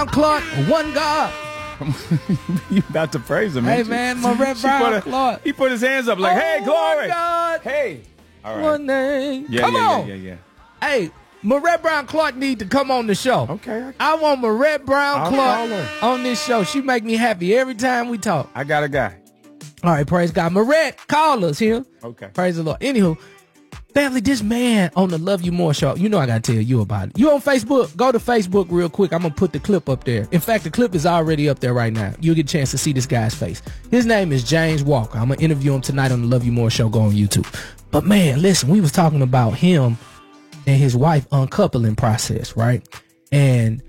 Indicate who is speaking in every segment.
Speaker 1: Clark, one God.
Speaker 2: You about to praise him,
Speaker 1: Hey, man, Marette Brown Clark.
Speaker 2: He put his hands up like, hey, glory.
Speaker 1: God.
Speaker 2: Hey. All right.
Speaker 1: One name.
Speaker 2: Yeah,
Speaker 1: come on.
Speaker 2: Yeah.
Speaker 1: Hey, Marette Brown Clark need to come on the show.
Speaker 2: Okay.
Speaker 1: I want Marette Brown
Speaker 2: I'll
Speaker 1: Clark on this show. She make me happy every time we talk.
Speaker 2: I got a guy.
Speaker 1: All right, praise God. Marette, call us here.
Speaker 2: Okay.
Speaker 1: Praise the Lord. Anywho, family, this man on the Love You More show, you know I got to tell you about it. You on Facebook? Go to Facebook real quick. I'm going to put the clip up there. In fact, the clip is already up there right now. You'll get a chance to see this guy's face. His name is James Walker. I'm going to interview him tonight on the Love You More show. Go on YouTube. But man, listen, we was talking about him and his wife uncoupling process, right? And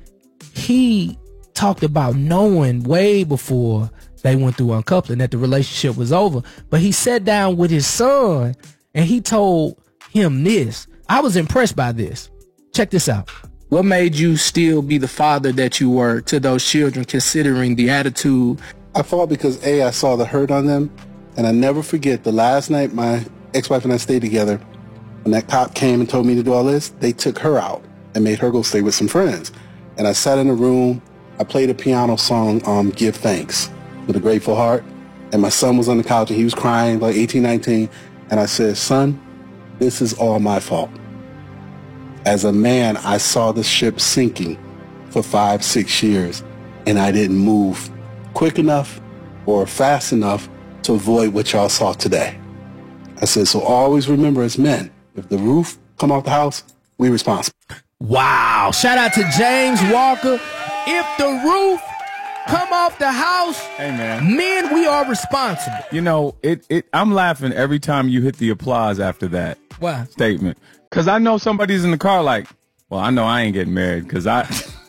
Speaker 1: he talked about knowing way before they went through uncoupling that the relationship was over. But he sat down with his son and he told him this. I was impressed by this. Check this out. What made you still be the father that you were to those children, considering the attitude?
Speaker 3: I fought because I saw the hurt on them, and I never forget the last night my ex-wife and I stayed together. When that cop came and told me to do all this, they took her out and made her go stay with some friends. And I sat in the room, I played a piano song, Give Thanks, with a grateful heart. And my son was on the couch and he was crying, like 18, 19. And I said, son, this is all my fault. As a man, I saw the ship sinking for 5, 6 years, and I didn't move quick enough or fast enough to avoid what y'all saw today. I said, so always remember as men, if the roof come off the house, we responsible.
Speaker 1: Wow. Shout out to James Walker. If the roof come off the house,
Speaker 2: hey man,
Speaker 1: men, we are responsible.
Speaker 2: You know, I'm laughing every time you hit the applause after that statement. Because I know somebody's in the car like, well, I know I ain't getting married because I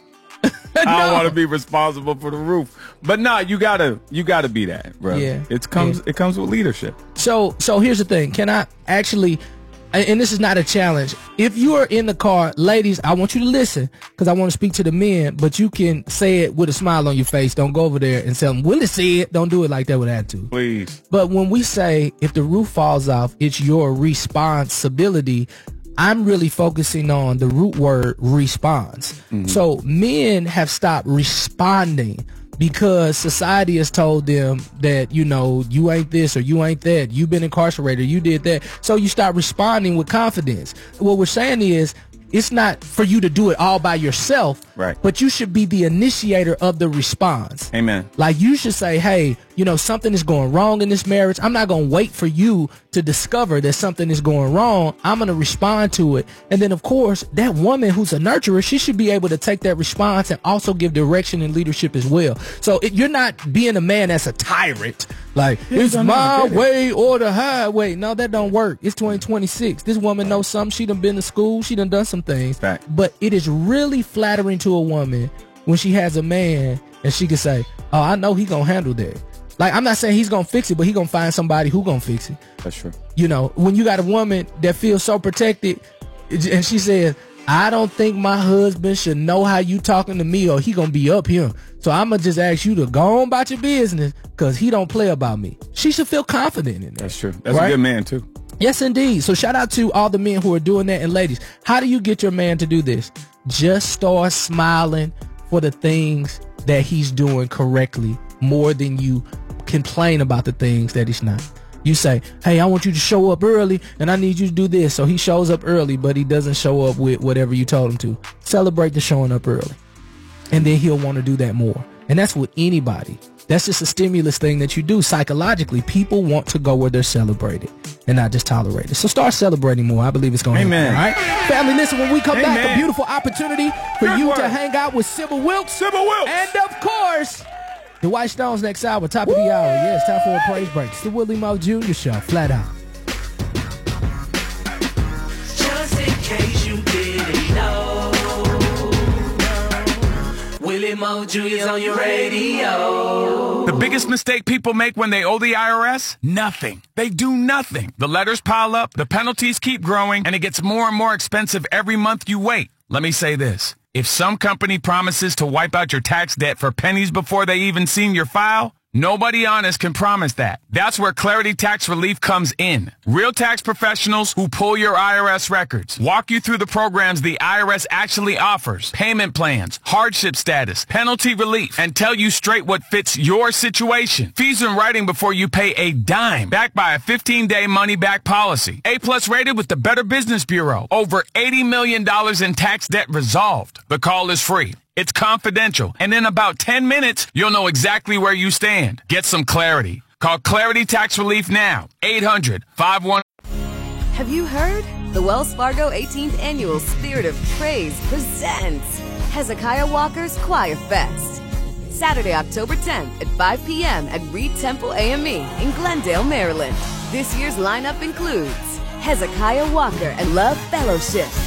Speaker 2: don't want to be responsible for the roof. But no, you gotta be that, bro.
Speaker 1: Yeah.
Speaker 2: It comes with leadership.
Speaker 1: So here's the thing. Can I actually, and this is not a challenge, if you are in the car, ladies, I want you to listen because I want to speak to the men, but you can say it with a smile on your face. Don't go over there and tell them, Willie said, don't do it like that with attitude.
Speaker 2: Please.
Speaker 1: But when we say if the roof falls off, it's your responsibility, I'm really focusing on the root word response. Mm-hmm. So men have stopped responding because society has told them that, you know, you ain't this or you ain't that. You've been incarcerated. You did that. So you start responding with confidence. What we're saying is it's not for you to do it all by yourself,
Speaker 2: right?
Speaker 1: But you should be the initiator of the response.
Speaker 2: Amen.
Speaker 1: Like you should say, hey, you know, something is going wrong in this marriage. I'm not going to wait for you to discover that something is going wrong. I'm going to respond to it. And then, of course, that woman who's a nurturer, she should be able to take that response and also give direction and leadership as well. So you're not being a man that's a tyrant. Like, it's my way or the highway. No, that don't work. It's 2026. This woman knows something. She done been to school. She done some things.
Speaker 2: Right.
Speaker 1: But it is really flattering to a woman when she has a man and she can say, oh, I know he gonna handle that. Like, I'm not saying he's gonna fix it, but he gonna find somebody who gonna fix it.
Speaker 2: That's true.
Speaker 1: You know, when you got a woman that feels so protected and she says, I don't think my husband should know how you talking to me or he gonna be up here. So I'm gonna just ask you to go on about your business because he don't play about me. She should feel confident in that.
Speaker 2: That's true. That's right? A good man too.
Speaker 1: Yes, indeed. So shout out to all the men who are doing that. And ladies, how do you get your man to do this? Just start smiling for the things that he's doing correctly more than you complain about the things that he's not. You say, hey, I want you to show up early and I need you to do this. So he shows up early, but he doesn't show up with whatever you told him to. Celebrate the showing up early. And then he'll want to do that more. And that's with anybody. That's just a stimulus thing that you do. Psychologically, people want to go where they're celebrated and not just tolerated. So start celebrating more. I believe it's going to happen. All right? Family, listen, when we come back, a beautiful opportunity for you to hang out with Sybil Wilkes.
Speaker 2: Sybil Wilkes.
Speaker 1: And, of course, the White Stones next hour, top of the hour. Yeah, it's time for a praise break. It's the Willie Moe Jr. Show, flat out.
Speaker 4: Just in case you didn't know, Willie Moe Jr. is on your radio.
Speaker 5: The biggest mistake people make when they owe the IRS? Nothing. They do nothing. The letters pile up, the penalties keep growing, and it gets more and more expensive every month you wait. Let me say this. If some company promises to wipe out your tax debt for pennies before they even seen your file, Nobody honest can promise that. That's where Clarity Tax Relief comes in. Real tax professionals who pull your IRS records, walk you through the programs the IRS actually offers, payment plans, hardship status, penalty relief, and tell you straight what fits your situation. Fees in writing before you pay a dime. Backed by a 15-day money-back policy. A+ rated with the Better Business Bureau. Over $80 million in tax debt resolved. The call is free. It's confidential. And in about 10 minutes, you'll know exactly where you stand. Get some clarity. Call Clarity Tax Relief now. 800-51.
Speaker 6: Have you heard? The Wells Fargo 18th Annual Spirit of Praise presents Hezekiah Walker's Choir Fest. Saturday, October 10th at 5 p.m. at Reed Temple AME in Glendale, Maryland. This year's lineup includes Hezekiah Walker and Love Fellowship,